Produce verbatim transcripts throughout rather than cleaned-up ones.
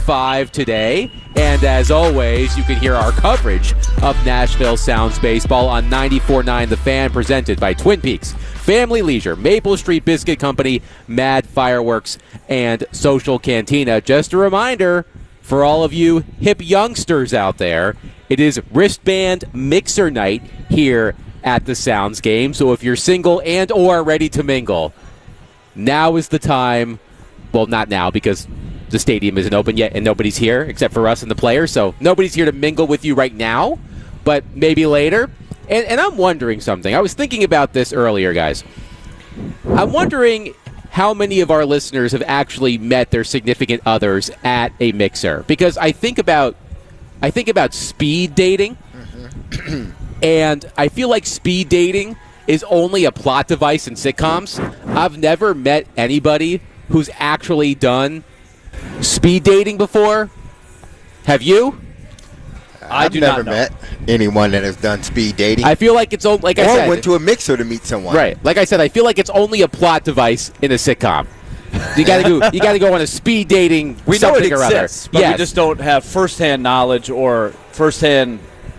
five today, and as always, you can hear our coverage of Nashville Sounds baseball on ninety-four point nine The Fan, presented by Twin Peaks Family Leisure, Maple Street Biscuit Company, Mad Fireworks, and Social Cantina. Just a reminder for all of you hip youngsters out there, it is wristband mixer night here at the Sounds game. So if you're single and or ready to mingle, now is the time. Well, not now, because the stadium isn't open yet and nobody's here except for us and the players. So nobody's here to mingle with you right now, but maybe later. And, and I'm wondering something. I was thinking about this earlier, guys. I'm wondering how many of our listeners have actually met their significant others at a mixer. Because I think about, I think about speed dating, mm-hmm. and I feel like speed dating is only a plot device in sitcoms. I've never met anybody who's actually done speed dating before. Have you? I I've do never not know. met anyone that has done speed dating. I feel like it's only, like I or said, went to a mixer to meet someone. Right. Like I said, I feel like it's only a plot device in a sitcom. You got to go. You got to go on a speed dating. We know something it or exists, other. but yes. we just don't have firsthand knowledge or firsthand,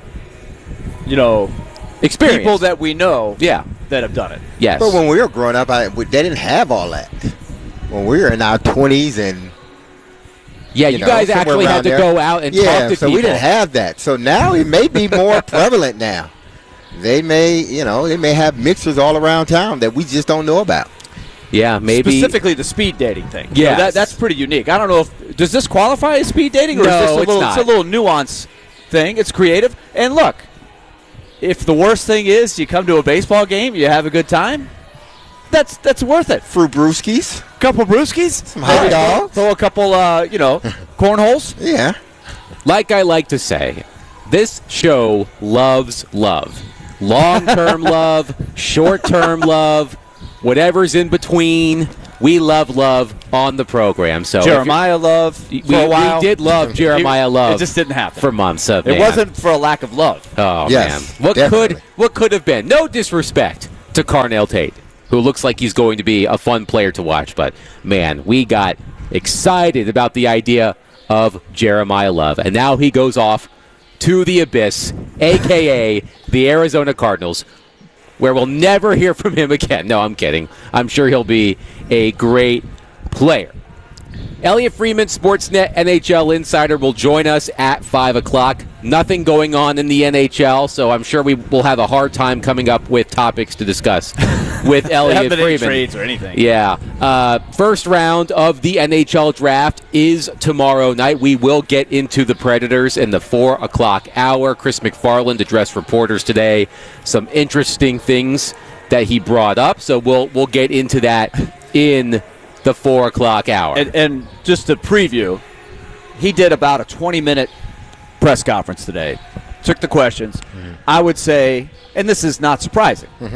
you know, experience. People that we know, yeah. that have done it. Yes. But when we were growing up, I, they didn't have all that. When we were in our twenties and yeah, you, you know, guys actually had to there. go out and yeah, talk to so people. we didn't have that. So now it may be more prevalent now. They may, you know, they may have mixers all around town that we just don't know about. Yeah, maybe specifically the speed dating thing. Yeah, you know, that, that's pretty unique. I don't know if does this qualify as speed dating, or no, is this a it's little, not. It's a little nuance thing. It's creative. And look, if the worst thing is you come to a baseball game, you have a good time, that's that's worth it. Fruit brewskis, couple brewskis, some hot dogs, throw a couple, uh, you know, cornholes. Yeah. Like I like to say, this show loves love. Long-term love, short-term love, whatever's in between. We love love on the program. So Jeremiah Love for we, a while. we did love Jeremiah Love. It just didn't happen for months. Of, it wasn't for a lack of love. Oh yes, man, what definitely. could what could have been? No disrespect to Carnell Tate, who looks like he's going to be a fun player to watch, but man, we got excited about the idea of Jeremiah Love, and now he goes off to the abyss, a k a the Arizona Cardinals, where we'll never hear from him again. No, I'm kidding. I'm sure he'll be a great player. Elliot Freeman, Sportsnet N H L Insider, will join us at five o'clock. Nothing going on in the N H L, so I'm sure we will have a hard time coming up with topics to discuss with Elliot Freeman. Freeman. Trades or anything. Yeah. Uh, first round of the N H L draft is tomorrow night. We will get into the Predators in the four o'clock hour. Chris McFarland addressed reporters today. Some interesting things that he brought up, so we'll we'll get into that in the four o'clock hour. And, and just to preview, he did about a twenty-minute press conference today. Took the questions. Mm-hmm. I would say, and this is not surprising, mm-hmm.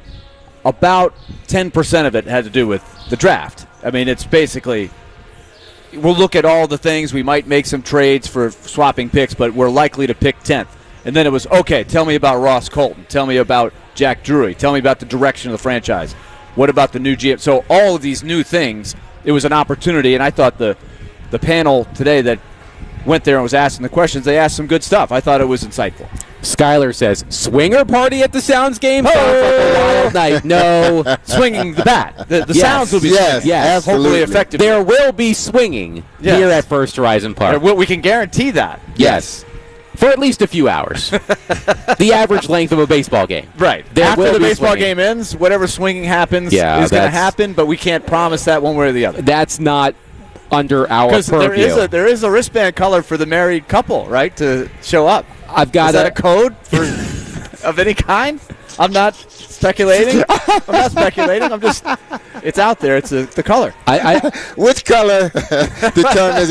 about ten percent of it had to do with the draft. I mean, it's basically, we'll look at all the things. We might make some trades for swapping picks, but we're likely to pick tenth. And then it was, okay, tell me about Ross Colton. Tell me about Jack Drury. Tell me about the direction of the franchise. What about the new G M? So all of these new things, it was an opportunity, and I thought the the panel today that went there and was asking the questions, they asked some good stuff. I thought it was insightful. Skyler says, swinger party at the Sounds game? Sounds like a wild night. No. Swinging the bat. The, the yes. sounds will be yes, swinging. Yes, absolutely. Hopefully effective. There will be swinging yes. here at First Horizon Park. We can guarantee that. Yes. For at least a few hours. The average length of a baseball game. Right. There After will the be baseball swinging. game ends, whatever swinging happens Yeah, is going to that's- happen, but we can't promise that one way or the other. That's not under our Because purview. there is a there is a wristband color for the married couple, right, to show up. I've got is that a code for of any kind? I'm not speculating. I'm not speculating. I'm just. It's out there. It's a, the color. I, I, Which color determines?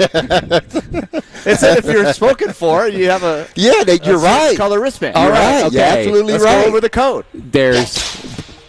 It said if you're spoken for, you have a Yeah, they, you're a right. color wristband. All You're right, You're okay. absolutely Let's right. go over the code. there's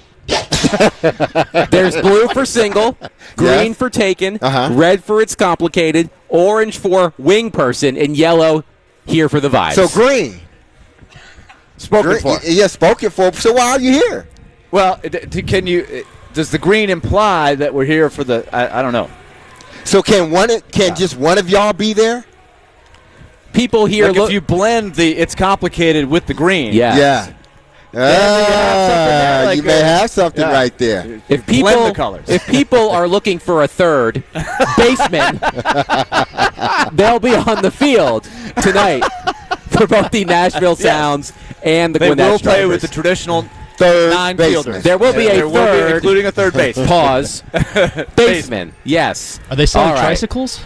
there's blue for single, green Yes. for taken, Uh-huh. red for it's complicated, orange for wing person, and yellow here for the vibes. So green. Spoken Green- for. Yeah, spoken for. So why are you here? Well, d- d- can you? Does the green imply that we're here for the? I, I don't know. So can one? Can yeah. just one of y'all be there? People here like look. If you blend the, it's complicated with the green. Yes. Yeah. Uh, like you may a, have something yeah. right there. If people, blend the colors. If people are looking for a third baseman, they'll be on the field tonight for both the Nashville Sounds yes. and the they Gwinnett will play Strikers. with the traditional third nine baseman. fielders. There will be yeah, a there third, will be, including a third base. Pause. Baseman. Yes. Are they selling right. tricycles?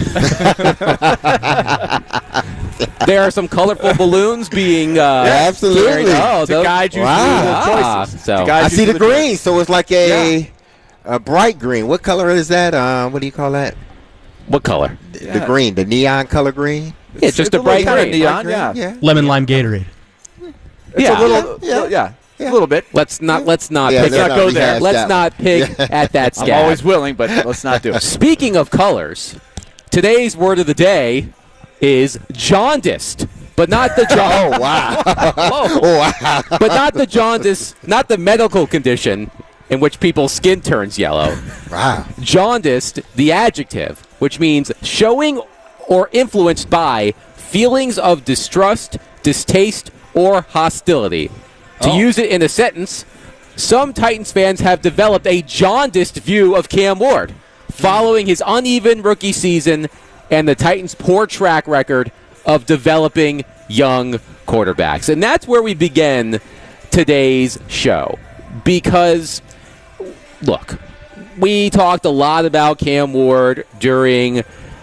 There are some colorful balloons being uh, yeah, absolutely oh, to guide you wow. through the choices. So I see the, the green, choices. So it's like a, yeah. a bright green. What color is that? Uh, what do you call that? What color? The, yeah. the green, the neon color green. Yeah, it's just it's a bright green. green. Neon, green. yeah. yeah. Lemon lime Gatorade. It's yeah. a little, yeah, yeah, yeah. yeah. a little bit. Let's not. Let's not. Yeah, pick let's not go there. Let's that not pick yeah. at that scab. I'm always willing, but let's not do it. Speaking of colors, today's word of the day is jaundiced, but not the jaundice. Oh wow! oh wow! But not the jaundice, not the medical condition in which people's skin turns yellow. Wow! Jaundiced, the adjective, which means showing or influenced by feelings of distrust, distaste, or hostility. To Oh. use it in a sentence, some Titans fans have developed a jaundiced view of Cam Ward following his uneven rookie season and the Titans' poor track record of developing young quarterbacks. And that's where we begin today's show. Because, look, we talked a lot about Cam Ward during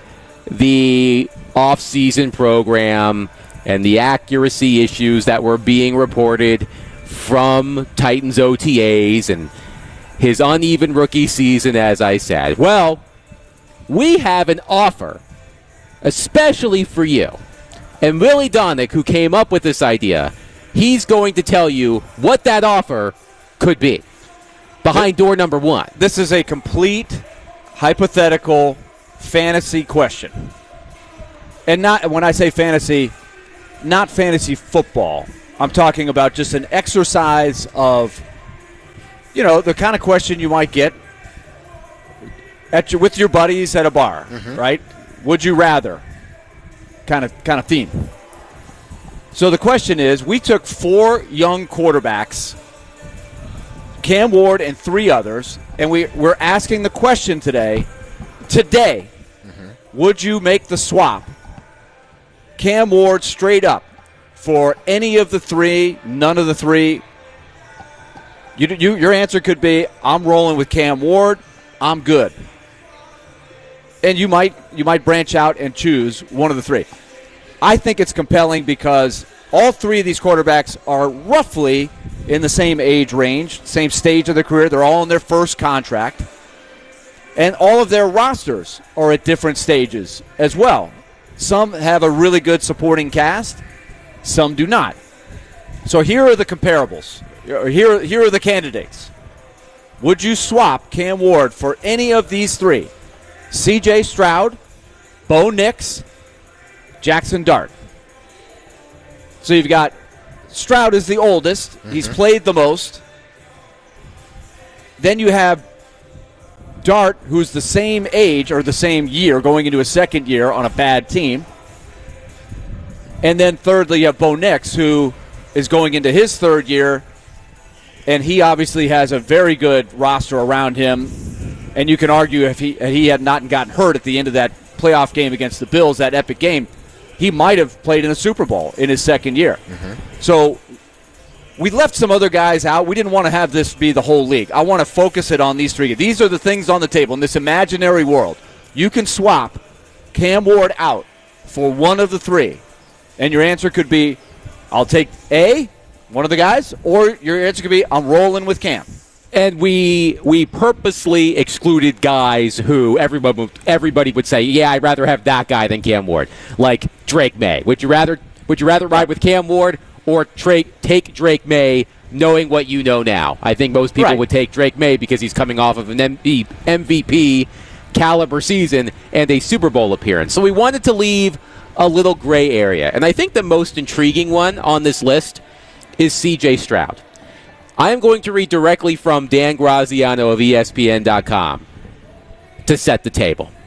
the off-season program and the accuracy issues that were being reported from Titans O T As and his uneven rookie season, as I said. Well, we have an offer, especially for you. And Willie Donick, who came up with this idea, he's going to tell you what that offer could be behind door number one. This is a complete hypothetical fantasy question. And not when I say fantasy, not fantasy football. I'm talking about just an exercise of, you know, the kind of question you might get at your, with your buddies at a bar, mm-hmm. right? Would you rather? Kind of, kind of theme. So the question is, we took four young quarterbacks, Cam Ward and three others, and we, we're asking the question today, today, mm-hmm. would you make the swap? Cam Ward straight up for any of the three, none of the three. You, you, your answer could be, I'm rolling with Cam Ward, I'm good. And you might you might branch out and choose one of the three. I think it's compelling because all three of these quarterbacks are roughly in the same age range, same stage of their career. They're all in their first contract. And all of their rosters are at different stages as well. Some have a really good supporting cast. Some do not. So here are the comparables. Here, here are the candidates. Would you swap Cam Ward for any of these three? C J Stroud, Bo Nix, Jackson Dart. So you've got Stroud is the oldest. Mm-hmm. He's played the most. Then you have Dart, who's the same age or the same year, going into a second year on a bad team. And then thirdly, you have Bo Nix, who is going into his third year, and he obviously has a very good roster around him. And you can argue if he, if he had not gotten hurt at the end of that playoff game against the Bills, that epic game, he might have played in a Super Bowl in his second year. Mm-hmm. So we left some other guys out. We didn't want to have this be the whole league. I want to focus it on these three. These are the things on the table in this imaginary world. You can swap Cam Ward out for one of the three. And your answer could be, I'll take A, one of the guys, or your answer could be, I'm rolling with Cam. And we we purposely excluded guys who everybody everybody would say, yeah, I'd rather have that guy than Cam Ward, like Drake May. Would you rather would you rather ride with Cam Ward or tra- take Drake May, knowing what you know now? I think most people right. would take Drake May because he's coming off of an M V P caliber season and a Super Bowl appearance. So we wanted to leave a little gray area, and I think the most intriguing one on this list is C J Stroud. I am going to read directly from Dan Graziano of E S P N dot com to set the table.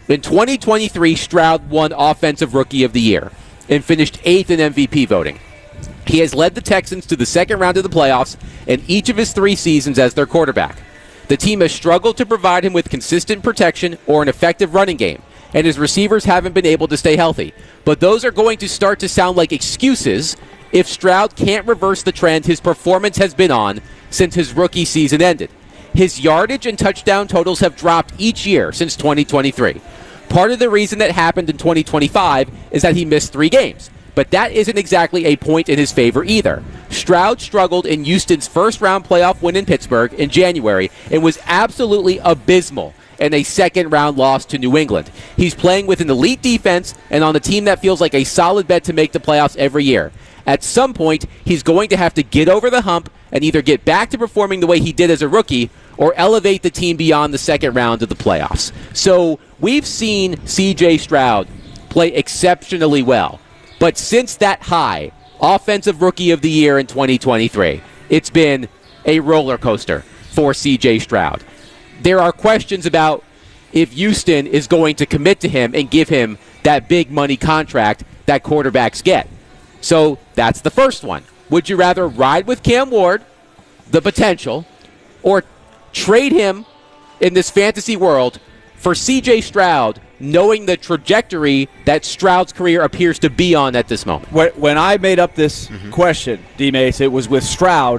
In twenty twenty-three, Stroud won Offensive Rookie of the Year and finished eighth in M V P voting. He has led the Texans to the second round of the playoffs in each of his three seasons as their quarterback. The team has struggled to provide him with consistent protection or an effective running game, and his receivers haven't been able to stay healthy. But those are going to start to sound like excuses if Stroud can't reverse the trend his performance has been on since his rookie season ended. His yardage and touchdown totals have dropped each year since twenty twenty-three. Part of the reason that happened in twenty twenty-five is that he missed three games. But that isn't exactly a point in his favor either. Stroud struggled in Houston's first-round playoff win in Pittsburgh in January and was absolutely abysmal in a second-round loss to New England. He's playing with an elite defense and on a team that feels like a solid bet to make the playoffs every year. At some point, he's going to have to get over the hump and either get back to performing the way he did as a rookie or elevate the team beyond the second round of the playoffs. So we've seen C J Stroud play exceptionally well. But since that high, Offensive Rookie of the Year in twenty twenty-three, it's been a roller coaster for C J Stroud. There are questions about if Houston is going to commit to him and give him that big money contract that quarterbacks get. So that's the first one. Would you rather ride with Cam Ward, the potential, or trade him in this fantasy world for C J Stroud, knowing the trajectory that Stroud's career appears to be on at this moment? When, when I made up this mm-hmm. question, D-Mace, it was with Stroud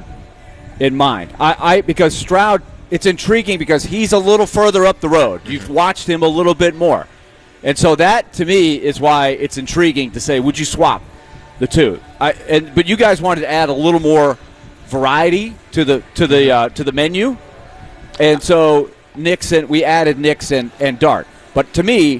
in mind. I, I because Stroud, it's intriguing because he's a little further up the road. You've watched him a little bit more. And so that, to me, is why it's intriguing to say, would you swap the two? I, and But you guys wanted to add a little more variety to the to the uh, to the menu. And so Nixon, we added Nixon and Dart. But to me,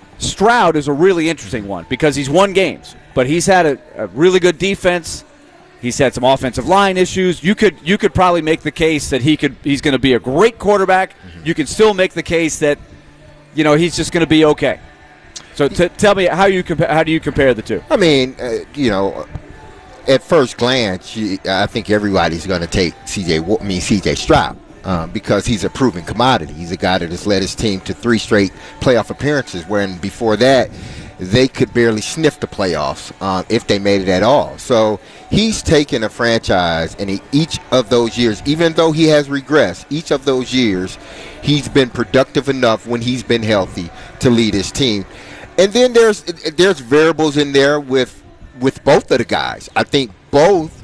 Stroud is a really interesting one because he's won games, but he's had a, a really good defense. He's had some offensive line issues. You could you could probably make the case that he could he's going to be a great quarterback. Mm-hmm. You could still make the case that you know he's just going to be okay. So t- tell me how you compa- how do you compare the two? I mean, uh, you know, at first glance, you, I think everybody's going to take C J. I mean C J Stroud. Um, because he's a proven commodity. He's a guy that has led his team to three straight playoff appearances, when before that, they could barely sniff the playoffs um, if they made it at all. So he's taken a franchise, and he, each of those years, even though he has regressed, each of those years, he's been productive enough when he's been healthy to lead his team. And then there's there's variables in there with, with both of the guys. I think both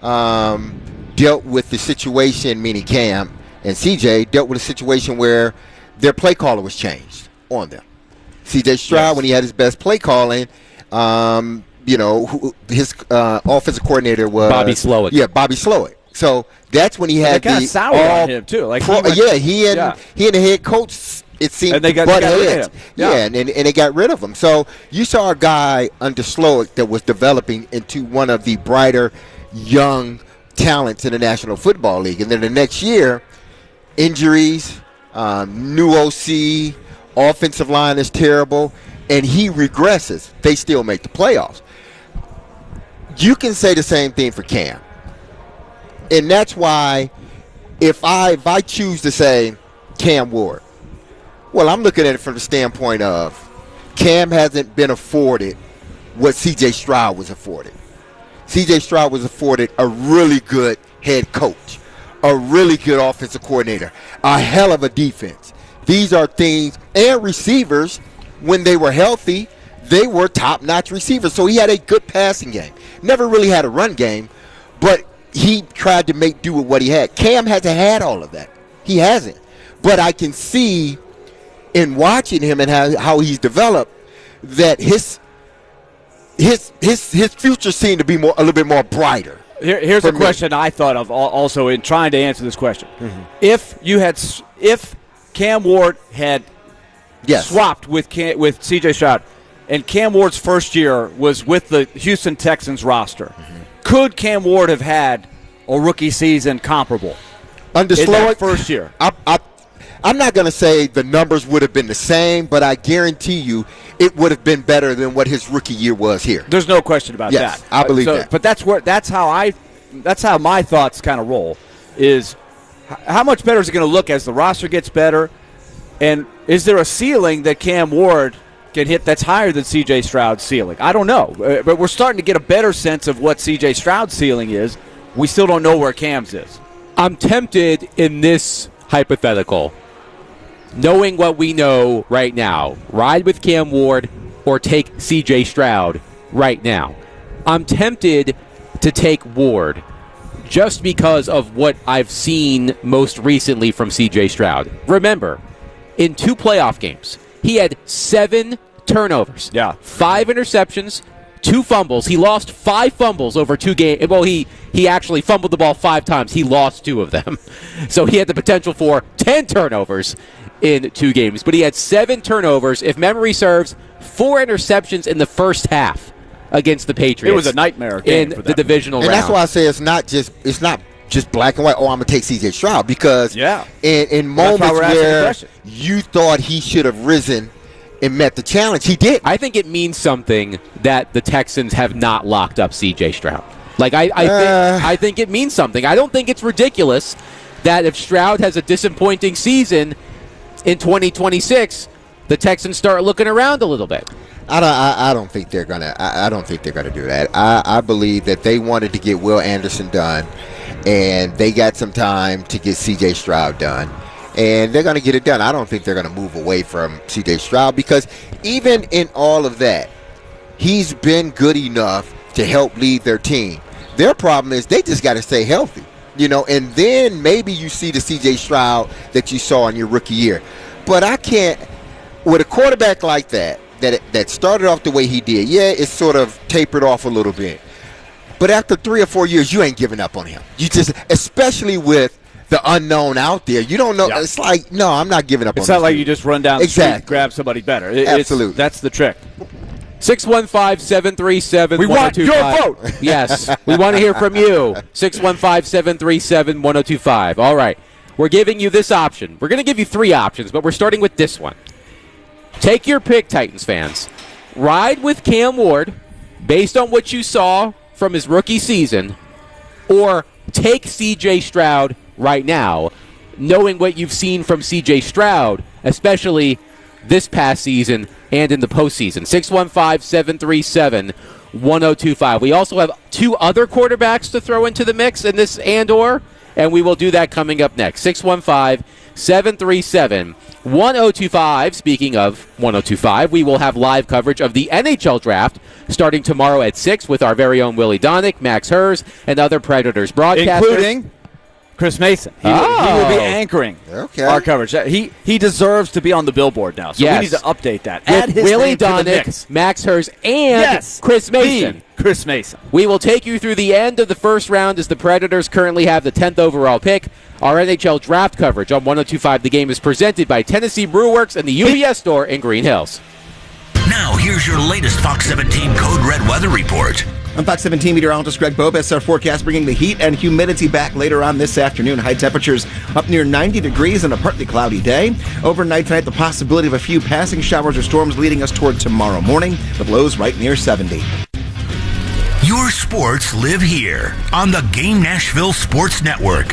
um, dealt with the situation, meaning Cam and C J dealt with a situation where their play caller was changed on them. C J Stroud, yes. when he had his best play calling, um, you know, who, his uh, offensive coordinator was Bobby Slowick. Yeah, Bobby Slowick. So that's when he had the sour on him too. Like pro, he went, yeah, he and yeah. he and the head coach. It seemed and they got, butt they got rid heads. of him. Yeah, yeah. and, and and they got rid of him. So you saw a guy under Slowick that was developing into one of the brighter young talents in the National Football League, and then the next year. Injuries, um, new O C, offensive line is terrible, and he regresses. They still make the playoffs. You can say the same thing for Cam. And that's why if I if I choose to say Cam Ward, well, I'm looking at it from the standpoint of Cam hasn't been afforded what C J Stroud was afforded. C J Stroud was afforded a really good head coach, a really good offensive coordinator, a hell of a defense. These are things, and receivers, when they were healthy, they were top-notch receivers. So he had a good passing game. Never really had a run game, but he tried to make do with what he had. Cam hasn't had all of that. He hasn't. But I can see in watching him and how, how he's developed that his his his his future seemed to be more a little bit more brighter. Here, here's a question I thought of also in trying to answer this question. Mm-hmm. If you had, if Cam Ward had yes. swapped with Cam, with C J Stroud, and Cam Ward's first year was with the Houston Texans roster, mm-hmm. could Cam Ward have had a rookie season comparable under in Slowick, that first year? I, I, I'm not going to say the numbers would have been the same, but I guarantee you it would have been better than what his rookie year was here. There's no question about yes, that. I believe so, that. But that's where that's how I that's how my thoughts kind of roll. Is how much better is it going to look as the roster gets better, and is there a ceiling that Cam Ward can hit that's higher than C J Stroud's ceiling? I don't know. Uh, but we're starting to get a better sense of what C J Stroud's ceiling is. We still don't know where Cam's is. I'm tempted in this hypothetical, knowing what we know right now, ride with Cam Ward or take C J Stroud right now. I'm tempted to take Ward just because of what I've seen most recently from C J Stroud. Remember, in two playoff games, he had seven turnovers, yeah, five interceptions, two fumbles. He lost five fumbles over two games. Well, he, he actually fumbled the ball five times. He lost two of them. So he had the potential for ten turnovers in two games. But he had seven turnovers. If memory serves, four interceptions in the first half against the Patriots. It was a nightmare game in for the them. divisional and round. And that's why I say it's not just it's not just black and white. Oh, I'm gonna take C J Stroud because yeah. in, in moments where you thought he should have risen and met the challenge, he did. I think it means something that the Texans have not locked up C J Stroud. Like I, I, uh, think, I think it means something. I don't think it's ridiculous that if Stroud has a disappointing season in twenty twenty-six, the Texans start looking around a little bit. I don't. I, I don't think they're gonna. I, I don't think they're gonna do that. I, I believe that they wanted to get Will Anderson done, and they got some time to get C J Stroud done, and they're gonna get it done. I don't think they're gonna move away from C J Stroud because even in all of that, he's been good enough to help lead their team. Their problem is they just got to stay healthy, you know, and then maybe you see the C J Stroud that you saw in your rookie year. But I can't with a quarterback like that. That that started off the way he did, yeah, it's sort of tapered off a little bit. But after three or four years, you ain't giving up on him. You just, especially with the unknown out there, you don't know. Yep. It's like, no, I'm not giving up it's on him. It's not like dude. You just run down the exactly. street and grab somebody better. It, Absolutely. It's, that's the trick. six one five, seven three seven, one oh two five. We want your vote. Yes, we want to hear from you. six one five, seven three seven, one oh two five. All right. We're giving you this option. We're going to give you three options, but we're starting with this one. Take your pick, Titans fans. Ride with Cam Ward based on what you saw from his rookie season, or take C J Stroud right now, knowing what you've seen from C J Stroud, especially this past season and in the postseason. six one five, seven three seven, one oh two five. We also have two other quarterbacks to throw into the mix in this and or, and we will do that coming up next. six one five, seven three seven, one oh two five. Speaking of one oh two five, we will have live coverage of the N H L draft starting tomorrow at six with our very own Willie Donick, Max Hers, and other Predators broadcasters. Including Chris Mason. He, oh. will, he will be anchoring okay. our coverage. He he deserves to be on the billboard now, so yes. we need to update that. With Add his Willie name Donick, to the mix. Max Hers, and yes. Chris Mason. The Chris Mason. We will take you through the end of the first round as the Predators currently have the tenth overall pick. Our N H L draft coverage on one oh two five The Game is presented by Tennessee Brew Works and the U B S store in Green Hills. Now, here's your latest Fox seventeen Code Red weather report. I'm Fox seventeen meteorologist Greg Bobes. Our forecast bringing the heat and humidity back later on this afternoon. High temperatures up near ninety degrees on a partly cloudy day. Overnight tonight, the possibility of a few passing showers or storms leading us toward tomorrow morning, with lows right near seventy. Your sports live here on the Game Nashville Sports Network.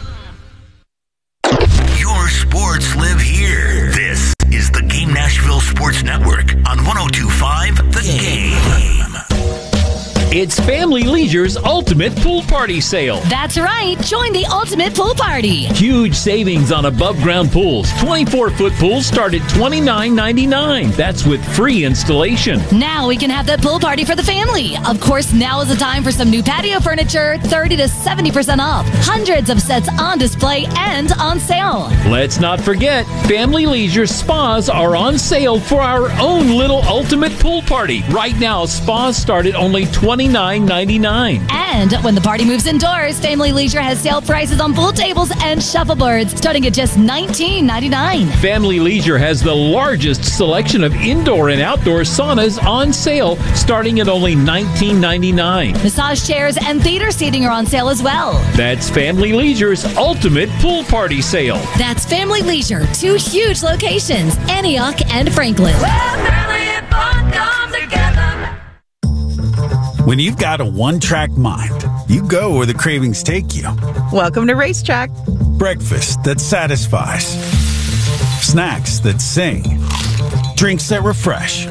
Your sports live here. This is the Game Nashville Sports Network on one oh two five The Game. It's Family Leisure's Ultimate Pool Party Sale. That's right. Join the Ultimate Pool Party. Huge savings on above-ground pools. twenty-four foot pools start at twenty-nine ninety-nine. That's with free installation. Now we can have that pool party for the family. Of course, now is the time for some new patio furniture, thirty to seventy percent off. Hundreds of sets on display and on sale. Let's not forget, Family Leisure spas are on sale for our own little Ultimate Pool Party. Right now, spas start at only twenty-nine ninety-nine. And when the party moves indoors, Family Leisure has sale prices on pool tables and shuffleboards starting at just nineteen ninety-nine. Family Leisure has the largest selection of indoor and outdoor saunas on sale starting at only nineteen ninety-nine. Massage chairs and theater seating are on sale as well. That's Family Leisure's Ultimate Pool Party Sale. That's Family Leisure, two huge locations, Antioch and Franklin. Well, family and fun come together. When you've got a one-track mind, you go where the cravings take you. Welcome to Racetrack. Breakfast that satisfies. snacks that sing, drinks that refresh.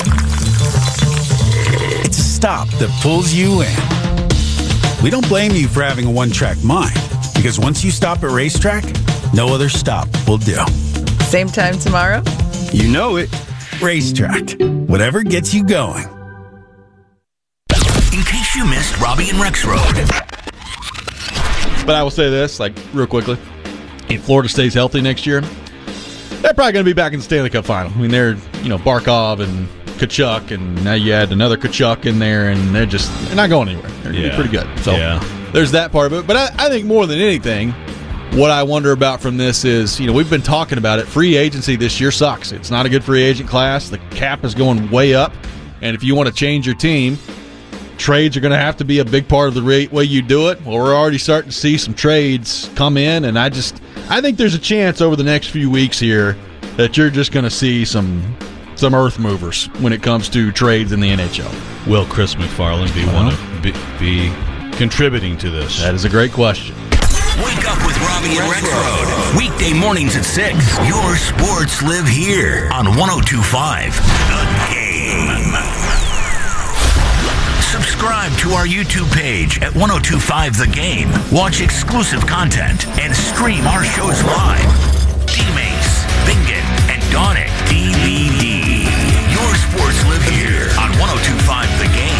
It's a stop that pulls you in. We don't blame you for having a one-track mind, because once you stop at Racetrack, no other stop will do. Same time tomorrow? You know it. Racetrack. Whatever gets you going. In case you missed Robbie and Rexroad. But I will say this, like, real quickly. If Florida stays healthy next year, they're probably going to be back in the Stanley Cup final. I mean, they're, you know, Barkov and Kachuk, and now you add another Kachuk in there, and they're just they're not going anywhere. They're going to Yeah. be pretty good. So Yeah. there's that part of it. But I, I think more than anything, what I wonder about from this is, you know, we've been talking about it. Free agency this year sucks. It's not a good free agent class. The cap is going way up. And if you want to change your team, trades are going to have to be a big part of the rate way you do it. Well, we're already starting to see some trades come in, and I just I think there's a chance over the next few weeks here that you're just going to see some some earth movers when it comes to trades in the N H L. Will Chris McFarland be one of be, be contributing to this? That is a great question. Wake up with Robbie and Rexroad. Weekday mornings at six. Your sports live here on one oh two point five The Game. Subscribe to our YouTube page at one oh two point five The Game. Watch exclusive content and stream our shows live. D-Mace, Bingen, and Donick D V D. Your sports live here on one oh two point five The Game.